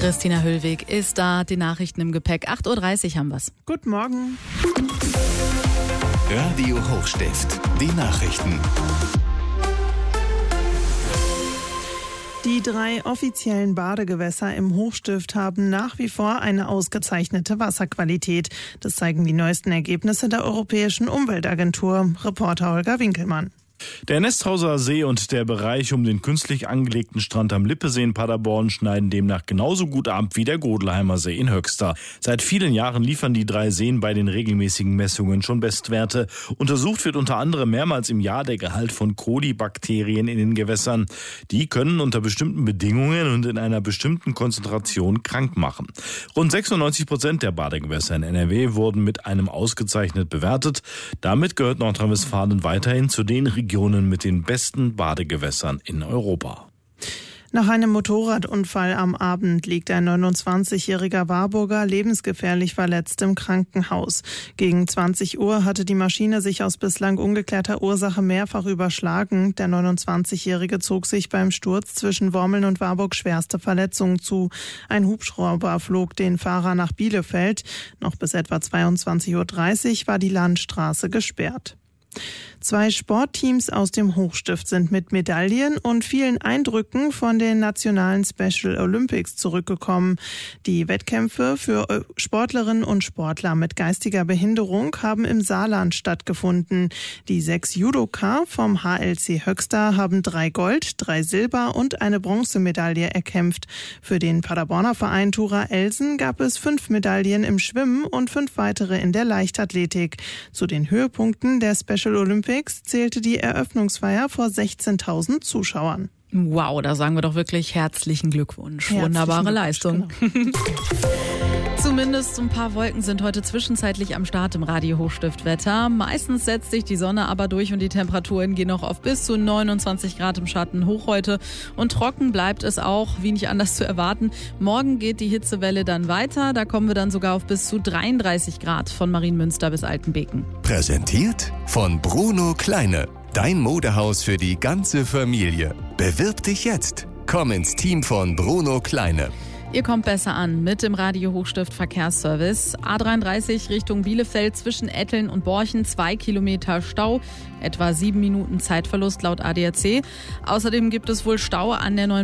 Christina Höllweg ist da, die Nachrichten im Gepäck. 8.30 Uhr haben wir's. Guten Morgen. Radio Hochstift, die Nachrichten. Die 3 offiziellen Badegewässer im Hochstift haben nach wie vor eine ausgezeichnete Wasserqualität. Das zeigen die neuesten Ergebnisse der Europäischen Umweltagentur. Reporter Holger Winkelmann. Der Nesthauser See und der Bereich um den künstlich angelegten Strand am Lippesee in Paderborn schneiden demnach genauso gut ab wie der Godelheimer See in Höxter. Seit vielen Jahren liefern die 3 Seen bei den regelmäßigen Messungen schon Bestwerte. Untersucht wird unter anderem mehrmals im Jahr der Gehalt von Kolibakterien in den Gewässern. Die können unter bestimmten Bedingungen und in einer bestimmten Konzentration krank machen. Rund 96% der Badegewässer in NRW wurden mit einem ausgezeichnet bewertet. Damit gehört Nordrhein-Westfalen weiterhin zu den Regionen mit den besten Badegewässern in Europa. Nach einem Motorradunfall am Abend liegt ein 29-jähriger Warburger lebensgefährlich verletzt im Krankenhaus. Gegen 20 Uhr hatte die Maschine sich aus bislang ungeklärter Ursache mehrfach überschlagen. Der 29-jährige zog sich beim Sturz zwischen Wormeln und Warburg schwerste Verletzungen zu. Ein Hubschrauber flog den Fahrer nach Bielefeld. Noch bis etwa 22.30 Uhr war die Landstraße gesperrt. 2 Sportteams aus dem Hochstift sind mit Medaillen und vielen Eindrücken von den nationalen Special Olympics zurückgekommen. Die Wettkämpfe für Sportlerinnen und Sportler mit geistiger Behinderung haben im Saarland stattgefunden. Die 6 Judoka vom HLC Höxter haben 3 Gold, 3 Silber und eine Bronzemedaille erkämpft. Für den Paderborner Verein Tura Elsen gab es 5 Medaillen im Schwimmen und 5 weitere in der Leichtathletik. Zu den Höhepunkten der Special Olympics zählte die Eröffnungsfeier vor 16.000 Zuschauern. Wow, da sagen wir doch wirklich herzlichen Glückwunsch. Wunderbare Leistung. Genau. Zumindest ein paar Wolken sind heute zwischenzeitlich am Start im Radio Hochstift-Wetter. Meistens setzt sich die Sonne aber durch und die Temperaturen gehen noch auf bis zu 29 Grad im Schatten hoch heute. Und trocken bleibt es auch, wie nicht anders zu erwarten. Morgen geht die Hitzewelle dann weiter. Da kommen wir dann sogar auf bis zu 33 Grad von Marienmünster bis Altenbeken. Präsentiert von Bruno Kleine. Dein Modehaus für die ganze Familie. Bewirb dich jetzt. Komm ins Team von Bruno Kleine. Ihr kommt besser an mit dem Radio Hochstift Verkehrsservice. A33 Richtung Bielefeld zwischen Etteln und Borchen 2 Kilometer Stau, etwa 7 Minuten Zeitverlust laut ADAC. Außerdem gibt es wohl Stau an der 9